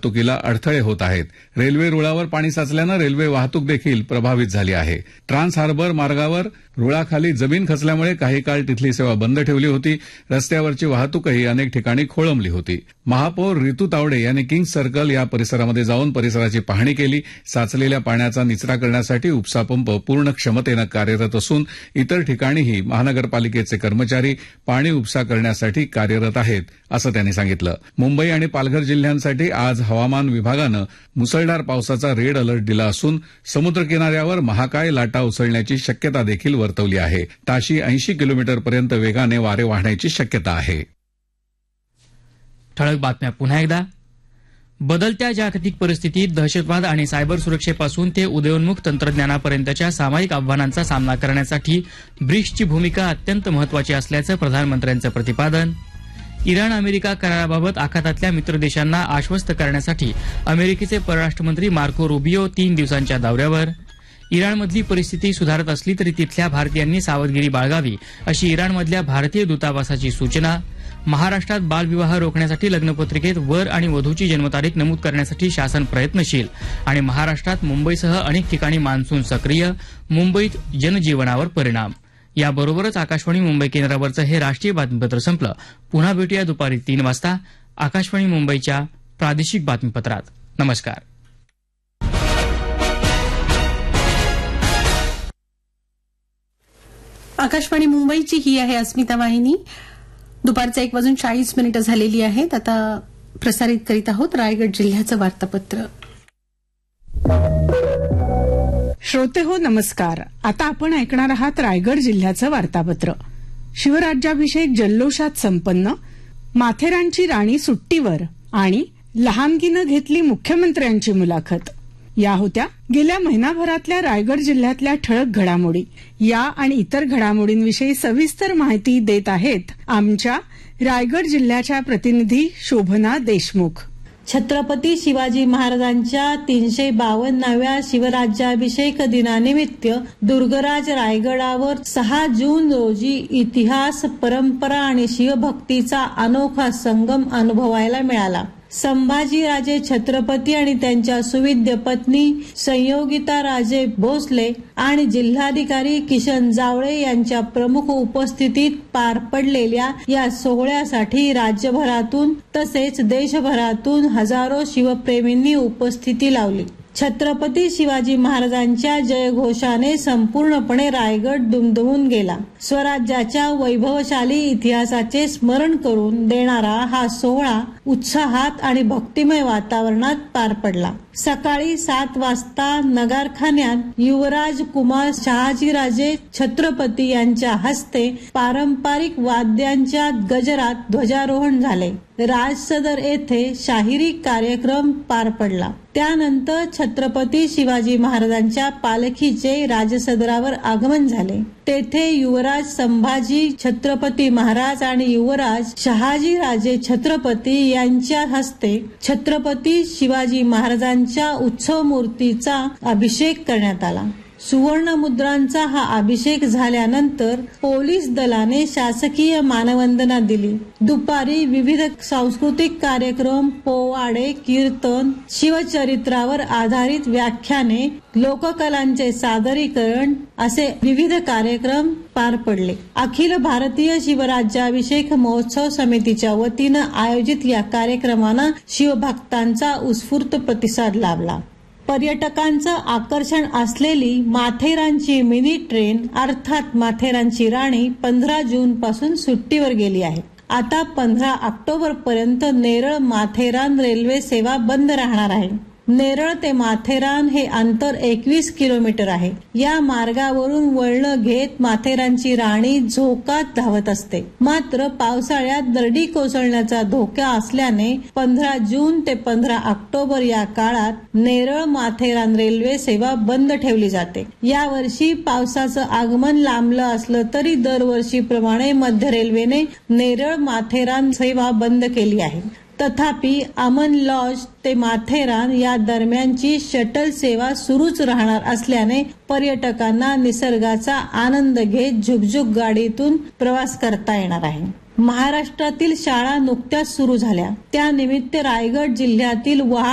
वाहतुकीला अडथळे होत आहेत. रेल्वे रुळावर पाणी साचल्यानं रेल्वे वाहतूक देखील प्रभावित झाली आहे. ट्रान्स हार्बर मार्गावर रुळाखाली जमीन खचल्यामुळे काही काळ तिथली सेवा बंद ठेवली होती. रस्त्यावरची वाहतूकही अनेक ठिकाणी खोळंबली होती. महापौर रितू तावडे यांनी किंग्ज सर्कल या परिसरामध्ये जाऊन परिसराची पाहणी केली. साचलेल्या पाण्याचा निचरा करण्यासाठी उपसापंप पूर्ण क्षमतेनं कार्यरत असून इतर ठिकाणीही महानगरपालिकेचे कर्मचारी पाणी उपसा करण्यासाठी कार्यरत आहेत, असं त्यांनी सांगितलं. मुंबई आणि पालघर जिल्ह्यांसाठी आज हवामान विभागानं मुसळधार पावसाचा रेड अलर्ट दिला असून समुद्र किनाऱ्यावर महाकाय लाटा उसळण्याची शक्यता देखील वर्तवली आहे. ताशी 80 किलोमीटरपर्यंत वेगाने वारे वाहण्याची शक्यता आहे. ठळक बातम्या पुन्हा एकदा. बदलत्या जागतिक परिस्थितीत दहशतवाद आणि सायबर सुरक्षेपासून ते उदयोन्मुख तंत्रज्ञानापर्यंतच्या सामायिक आव्हानांचा सामना करण्यासाठी ब्रिक्सची भूमिका अत्यंत महत्वाची असल्याचं प्रधानमंत्र्यांचं प्रतिपादन. इराण अमेरिका कराराबाबत आखातातल्या मित्र देशांना आश्वस्त करण्यासाठी अमेरिकेचे परराष्ट्रमंत्री मार्को रुबियो 3 दिवसांच्या दौऱ्यावर. इराणमधली परिस्थिती सुधारत असली तरी तिथल्या भारतीयांनी सावधगिरी बाळगावी अशी इराणमधल्या भारतीय दूतावासाची सूचना. महाराष्ट्रात बालविवाह रोखण्यासाठी लग्नपत्रिकेत वर आणि वधूची जन्मतारीख नमूद करण्यासाठी शासन प्रयत्नशील. आणि महाराष्ट्रात मुंबईसह अनेक ठिकाणी मान्सून सक्रिय. मुंबईत जनजीवनावर परिणाम. याबरोबरच आकाशवाणी मुंबई केंद्रावरचं हे राष्ट्रीय बातमीपत्र संपलं. पुन्हा भेटूया दुपारी 3 वाजता आकाशवाणी मुंबईच्या प्रादेशिक बातमीपत्रात. नमस्कार. आकाशवाणी मुंबईची ही आहे अस्मिता वाहिनी. दुपारचे 1:40 झालेली आहेत. आता प्रसारित करीत आहोत रायगड जिल्ह्याचं वार्तापत्र. श्रोते हो, नमस्कार. आता आपण ऐकणार आहात रायगड जिल्ह्याचं वार्तापत्र. शिवराज्याभिषेक जल्लोषात संपन्न, माथेरानची राणी सुट्टीवर आणि लहानगीनं घेतली मुख्यमंत्र्यांची मुलाखत. या होत्या गेल्या महिनाभरातल्या रायगड जिल्ह्यातल्या ठळक घडामोडी. या आणि इतर घडामोडींविषयी सविस्तर माहिती देत आहेत आमच्या रायगड जिल्ह्याच्या प्रतिनिधी शोभना देशमुख. छत्रपती शिवाजी महाराजांच्या 352व्या शिवराज्याभिषेक दिनानिमित्त दुर्गराज रायगडावर 6 जून रोजी इतिहास, परंपरा आणि शिवभक्तीचा अनोखा संगम अनुभवायला मिळाला. संभाजीराजे छत्रपती आणि त्यांच्या सुविद्य पत्नी संयोगिताराजे भोसले आणि जिल्हाधिकारी किशन जावळे यांच्या प्रमुख उपस्थितीत पार पडलेल्या या सोहळ्यासाठी राज्यभरातून तसेच देशभरातून हजारो शिवप्रेमींनी उपस्थिती लावली. छत्रपती शिवाजी महाराजांच्या जयघोषाने संपूर्णपणे रायगड दुमदुमून गेला. स्वराज्याच्या वैभवशाली इतिहासाचे स्मरण करून देणारा हा सोहळा उत्साहात आणि भक्तिमय वातावरणात पार पडला. सकाळी 7 वाजता नगारखान्यात युवराज कुमार शहाजीराजे छत्रपती यांच्या हस्ते पारंपरिक वाद्यांच्या गजरात ध्वजारोहण झाले. राजसदर येथे शाहिरी कार्यक्रम पार पडला. त्यानंतर छत्रपती शिवाजी महाराजांच्या पालखीचे राजसदरावर आगमन झाले. तेथे युवराज संभाजी छत्रपती महाराज आणि युवराज शहाजी राजे छत्रपती यांच्या हस्ते छत्रपती शिवाजी महाराजांच्या उत्सव मूर्तीचा अभिषेक करण्यात आला. सुवर्ण मुद्रांचा हा अभिषेक झाल्यानंतर पोलीस दलाने शासकीय मानवंदना दिली. दुपारी विविध सांस्कृतिक कार्यक्रम, पोवाडे, कीर्तन, शिवचरित्रावर आधारित व्याख्याने, लोककलांचे सादरीकरण असे विविध कार्यक्रम पार पडले. अखिल भारतीय शिवराज्याभिषेक महोत्सव समितीच्या वतीनं आयोजित या कार्यक्रमांना शिवभक्तांचा उत्स्फूर्त प्रतिसाद लाभला. पर्यटकांचं आकर्षण असलेली माथेरानची मिनी ट्रेन अर्थात माथेरानची राणी 15 जून पासून सुट्टीवर गेली आहे. आता 15 ऑक्टोबर पर्यंत नेरळ माथेरान रेल्वे सेवा बंद राहणार आहे. नेरळ ते माथेरान हे अंतर 21 किलोमीटर आहे. या मार्गावरून वळण घेत माथेरानची राणी झोकात धावत असते. मात्र पावसाळ्यात दरडी कोसळण्याचा धोका असल्याने 15 जून ते 15 ऑक्टोबर या काळात नेरळ माथेरान रेल्वे सेवा बंद ठेवली जाते. यावर्षी पावसाचं आगमन लांबलं असलं तरी दरवर्षीप्रमाणे मध्य रेल्वेने नेरळ माथेरान सेवा बंद केली आहे. तथापि अमन लॉज ते माथेरान या दरम्यानची शटल सेवा सुरूच राहणार असल्याने पर्यटकांना निसर्गाचा आनंद घेत झुकझुक गाडीतून प्रवास करता येणार आहे. महाराष्ट्रातील शाळा नुकत्याच सुरू झाल्या. त्यानिमित्त रायगड जिल्ह्यातील